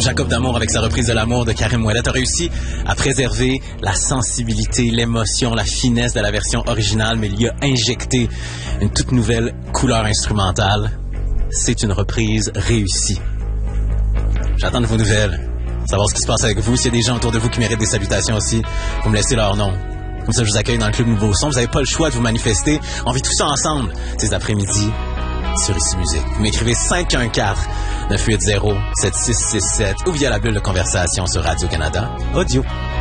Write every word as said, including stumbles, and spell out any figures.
Jacob D'Amour avec sa reprise de l'amour de Karim Ouellet a réussi à préserver la sensibilité, l'émotion, la finesse de la version originale, mais il y a injecté une toute nouvelle couleur instrumentale. C'est une reprise réussie. J'attends de vos nouvelles, savoir ce qui se passe avec vous. S'il y a des gens autour de vous qui méritent des salutations aussi, vous me laissez leur nom. Comme ça, je vous accueille dans le Club Nouveau Son. Vous n'avez pas le choix de vous manifester. On vit tout ça ensemble ces après-midi sur Ici Musique. Vous m'écrivez cinq un quatre neuf huit zéro sept six six sept ou via la bulle de conversation sur Radio-Canada Audio.